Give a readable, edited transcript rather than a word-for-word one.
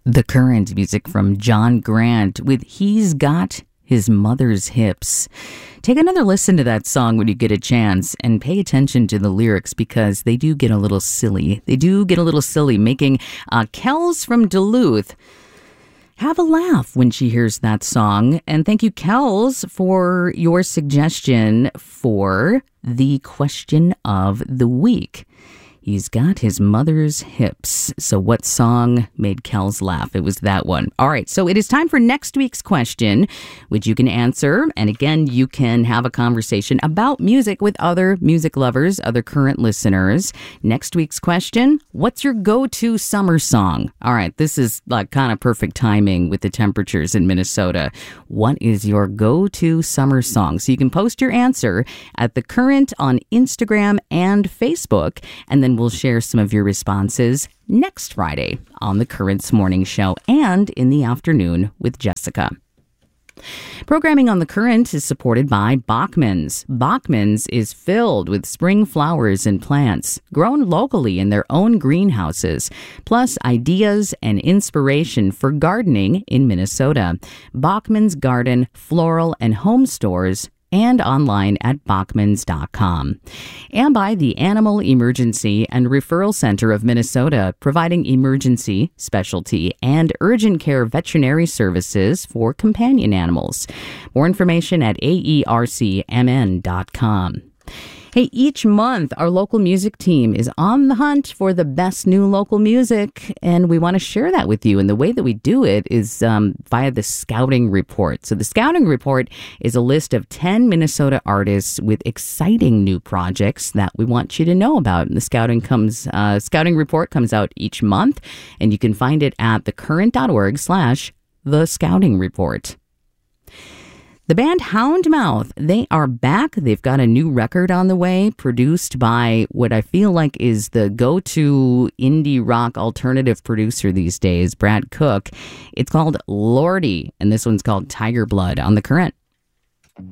The Current, music from John Grant with He's Got His Mother's Hips. Take another listen to that song when you get a chance and pay attention to the lyrics because they do get a little silly. Making Kels from Duluth have a laugh when she hears that song. And thank you, Kels, for your suggestion for the question of the week. He's got his mother's hips. So what song made Kels laugh? It was that one. All right, so it is time for next week's question, which you can answer. And again, you can have a conversation about music with other music lovers, other current listeners. Next week's question, what's your go-to summer song? All right, this is like kind of perfect timing with the temperatures in Minnesota. What is your go-to summer song? So you can post your answer at The Current on Instagram and Facebook, and then we'll share some of your responses next Friday on The Current's Morning Show and in the afternoon with Jessica. Programming on The Current is supported by Bachman's. Bachman's is filled with spring flowers and plants grown locally in their own greenhouses, plus ideas and inspiration for gardening in Minnesota. Bachman's Garden, Floral, and Home Stores, and online at bachmans.com. And by the Animal Emergency and Referral Center of Minnesota, providing emergency, specialty, and urgent care veterinary services for companion animals. More information at aercmn.com. Hey, each month, our local music team is on the hunt for the best new local music, and we want to share that with you. And the way that we do it is via the Scouting Report. So the Scouting Report is a list of 10 Minnesota artists with exciting new projects that we want you to know about. And the Scouting Report comes out each month, and you can find it at thecurrent.org/The Scouting Report. The band Houndmouth, they are back. They've got a new record on the way, produced by what I feel like is the go-to indie rock alternative producer these days, Brad Cook. It's called Lordy, and this one's called Tiger Blood on The Current.